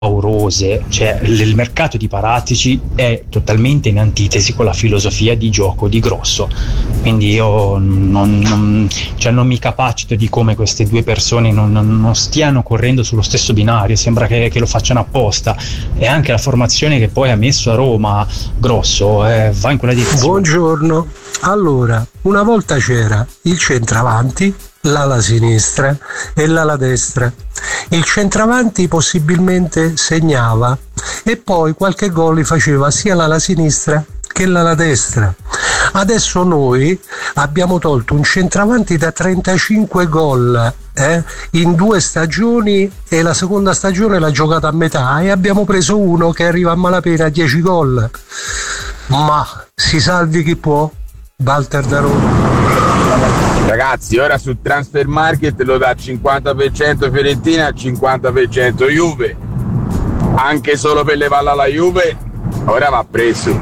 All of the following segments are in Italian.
paurose, cioè il mercato di Paratici è totalmente in antitesi con la filosofia di gioco di Grosso, quindi io non mi capacito di come queste due persone non stiano correndo sullo stesso binario, sembra che lo facciano apposta, e anche la formazione che poi ha messo a Roma Grosso va in quella direzione. Buongiorno, allora una volta c'era il centravanti, l'ala sinistra e l'ala destra. Il centravanti possibilmente segnava e poi qualche gol li faceva sia l'ala sinistra che l'ala destra. Adesso noi abbiamo tolto un centravanti da 35 gol in 2 stagioni, e la seconda stagione l'ha giocata a metà, e abbiamo preso uno che arriva a malapena a 10 gol. Ma si salvi chi può. Walter da Roma. Ragazzi, ora su Transfer Market lo dà 50% Fiorentina, 50% Juve. Anche solo per levarla alla Juve, ora va preso.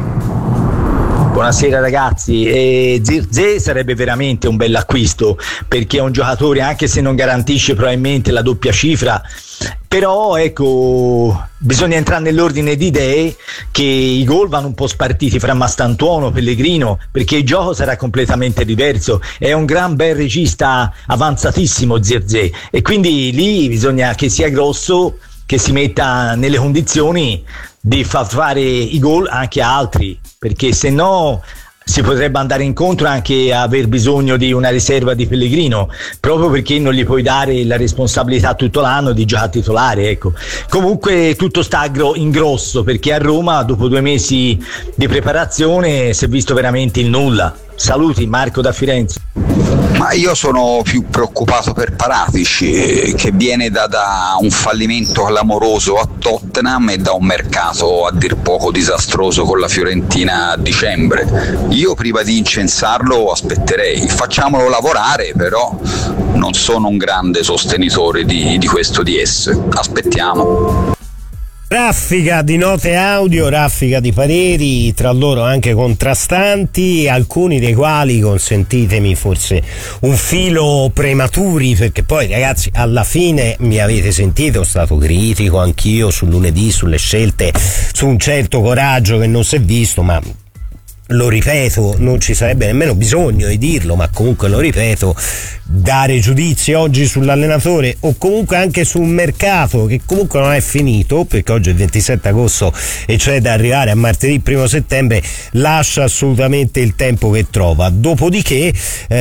Buonasera ragazzi, Zirkzee sarebbe veramente un bell'acquisto, perché è un giocatore, anche se non garantisce probabilmente la doppia cifra, però ecco, bisogna entrare nell'ordine di idee, che i gol vanno un po' spartiti fra Mastantuono, Pellegrino, perché il gioco sarà completamente diverso. È un gran bel regista, avanzatissimo Zirkzee, e quindi lì bisogna che sia Grosso che si metta nelle condizioni di far fare i gol anche a altri, perché se no si potrebbe andare incontro anche a aver bisogno di una riserva di Pellegrino, proprio perché non gli puoi dare la responsabilità tutto l'anno di giocare titolare, ecco. Comunque tutto sta in grosso, perché a Roma dopo 2 mesi di preparazione si è visto veramente il nulla. Saluti, Marco da Firenze. Ma io sono più preoccupato per Paratici, che viene da un fallimento clamoroso a Tottenham e da un mercato a dir poco disastroso con la Fiorentina a dicembre. Io prima di incensarlo aspetterei, facciamolo lavorare, però non sono un grande sostenitore di questo DS. Aspettiamo. Raffica di note audio, raffica di pareri, tra loro anche contrastanti, alcuni dei quali, consentitemi, forse un filo prematuri, perché poi ragazzi alla fine mi avete sentito, sono stato critico anch'io sul lunedì, sulle scelte, su un certo coraggio che non si è visto, ma lo ripeto, non ci sarebbe nemmeno bisogno di dirlo, ma comunque lo ripeto, dare giudizi oggi sull'allenatore o comunque anche sul mercato, che comunque non è finito, perché oggi è il 27 agosto e c'è da arrivare a martedì 1 settembre, lascia assolutamente il tempo che trova. Dopodiché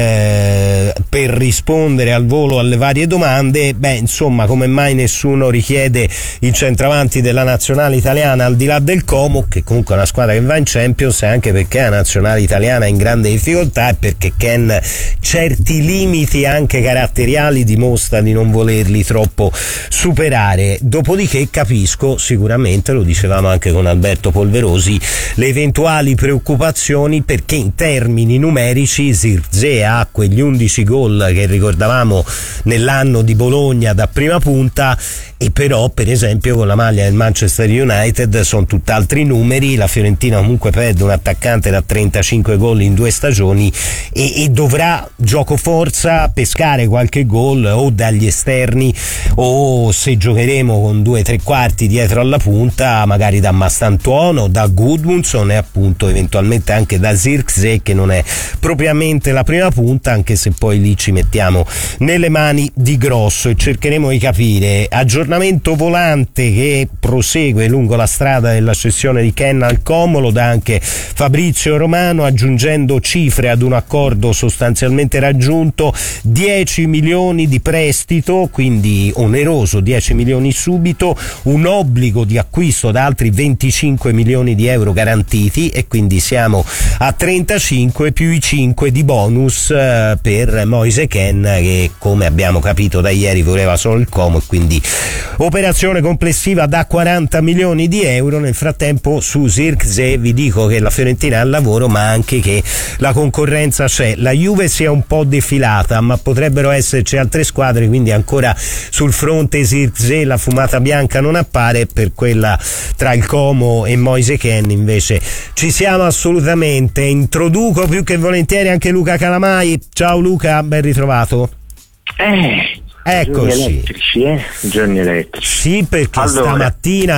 per rispondere al volo alle varie domande, insomma, come mai nessuno richiede il centravanti della nazionale italiana al di là del Como, che comunque è una squadra che va in Champions, anche perché la nazionale italiana è in grande difficoltà e perché Ken certi limiti anche caratteriali dimostra di non volerli troppo superare. Dopodiché capisco sicuramente, lo dicevamo anche con Alberto Polverosi, le eventuali preoccupazioni, perché in termini numerici Zirkzee ha quegli 11 gol che ricordavamo nell'anno di Bologna da prima punta, e però per esempio con la maglia del Manchester United sono tutt'altri numeri. La Fiorentina comunque perde un attaccante da 35 gol in 2 stagioni e dovrà gioco forza pescare qualche gol o dagli esterni, o se giocheremo con 2 3/4 dietro alla punta magari da Mastantuono, da Gudmundsson e appunto eventualmente anche da Zirkzee, che non è propriamente la prima punta, anche se poi lì ci mettiamo nelle mani di Grosso e cercheremo di capire. Aggiornamento volante che prosegue lungo la strada della cessione di Ken al Como, lo dà anche Fabrizio Romano, aggiungendo cifre ad un accordo sostanzialmente raggiunto: 10 milioni di prestito, quindi oneroso, 10 milioni subito, un obbligo di acquisto da altri 25 milioni di euro garantiti, e quindi siamo a 35 più i 5 di bonus per Moise Kean, che come abbiamo capito da ieri voleva solo il Como, e quindi operazione complessiva da 40 milioni di euro. Nel frattempo su Zirkzee vi dico che la Fiorentina è al lavoro, ma anche che la concorrenza c'è. La Juve si è un po' defilata, ma potrebbero esserci altre squadre, quindi ancora sul fronte Zirkzee la fumata bianca non appare. Per quella tra il Como e Moise Kean invece ci siamo assolutamente. Introduco più che volentieri anche Luca Calamai. Ciao Luca, ben ritrovato. Eccoci. Giorni elettrici, Giorni elettrici. Sì, perché allora, stamattina